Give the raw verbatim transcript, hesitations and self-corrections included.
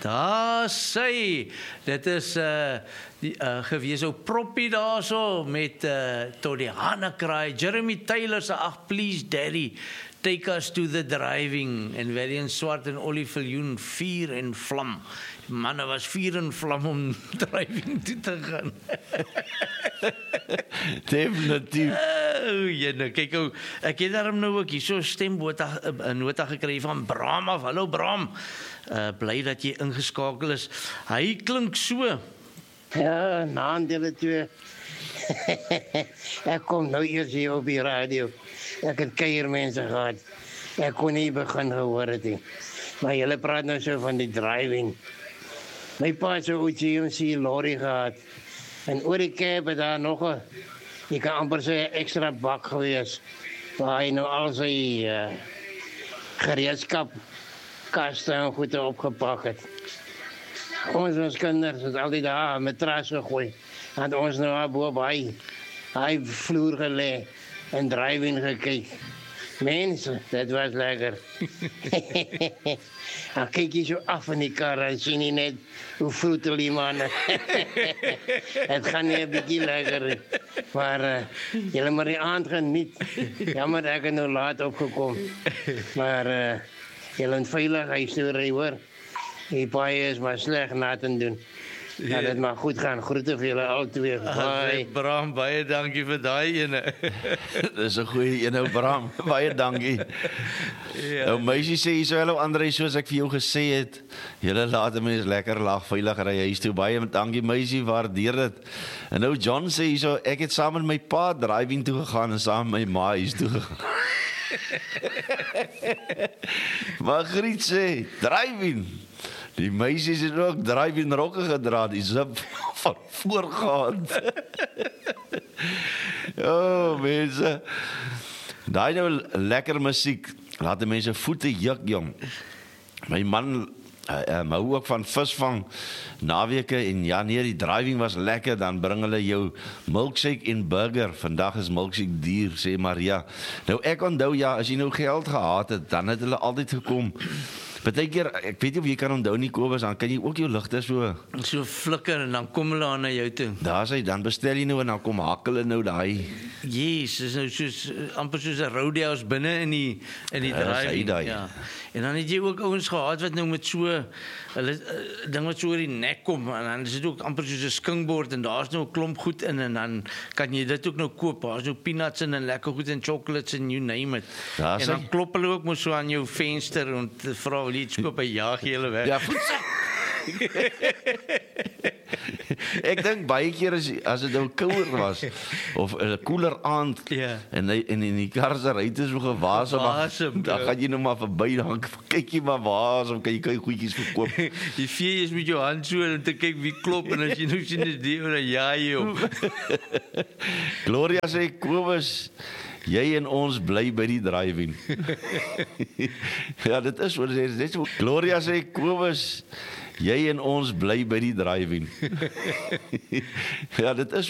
Daar sê, dit is uh, die, uh, gewees ou proppie daar so met uh, tot die hane kraai. Jeremy Taylor se Ag Please Daddy, Take Us to the Driving, en Varian Swart en Ollie Viljoen, Vuur en Vlam. Die manne was vuur en vlam om driving toe te gaan. Definitief. Oh, ja, nou, kyk ou, ek het daarom nou ook hier so 'n stembota, 'n nota gekry van Bram af. Hallo Bram. Uh, bly dat jy ingeskakel is. Hy klink so. Ja, naam julle twee. Ek kom nou eers hier op die radio. Ek het kuiermense gehad. Ek kon nie begin gehoor het nie. Maar julle praat nou so van die driving. My pa het so 'n G M C lorry gehad. En oor die cab het daar nog 'n, jy kan amper sê 'n ekstra bak gewees, waar hy nou al sy uh, gereedskap, kaste en goede opgepak het. Ons as kinders het altyd daar 'n matras gegooi. En ons nou daar bo by hy vloer gelê en driving gekyk. Mense, dit was lekker. Dan kyk jy so af in die kar en sien jy net hoe vroetel die manne. Het gaan nie 'n bietjie lekker nie. Maar uh, julle maar die aand geniet. Jammer ek het nou laat opgekom. Maar uh, julle het veilig huis toe ry hoor. Die paai is maar sleg na te doen. Ja, dit mag goed gaan. Groete vir julle albei. Bye. Bram, baie dankie vir daai ene. Dis 'n goeie een ou Bram. Baie dankie. Ja. Nou meisie sê hier so hallo Andre, soos ek vir jou gesê het, julle laat mense lekker lag veilig ry huis toe. Baie dankie meisie, waardeer dit. En nou John sê hier so, ek het saam met my pa driving toe gegaan en saam met my ma huis toe gegaan. Margriet sê, driving. Die meisies het ook driving rokke gedra, die zip van voorgaand. Oh, mense. Daai nou lekker musiek, laat die mense voete juk, jong. My man uh, hou ook van visvang naweke en ja, nee, die driving was lekker, dan bring hulle jou milkshake en burger. Vandag is milkshake duur, sê Maria. Nou ek onthou, ja, as jy nou geld gehad het, dan het hulle altyd gekom. Partykeer, ek weet nie of jy kan onthou nie, Kobus, dan kan jy ook jou ligte so so flikker en dan kom hulle aan na jou toe. Daar sê dan bestel jy nou en dan kom hak hulle nou daai. Yes, is nou soos amper soos 'n rodeo's binne in die in die driving. Ja. En dan het jy ook ouens gehad wat nou met so hulle uh, ding wat so oor die nek kom en dan is dit ook amper soos 'n skinkbord en daar's nou 'n klomp goed in en dan kan jy dit ook nou koop. Daar's nou peanuts en lekker goed en chocolates en you name it. Daar en dan klop hulle ook mos so aan jou venster en vra wil jy iets koop, hy jaag jy hulle weg. Ja, ek dink baie keer as as dit nou kouer was of 'n koeler aand ja. en hy, en in die kar se ry het so gewasem, Wasem, dan gaan jy nou maar verby dan kyk jy maar wasem, kan jy kyk goedjies verkoop. Jy vee is met jou hand so om te kyk wie klop en as jy nou sien dis die dan ja jy op. Gloria sê Kobus, jy en ons bly by die driving. Ja, dit is wat dit is. Gloria sê Kobus, jy en ons bly by die driving. Ja, dit is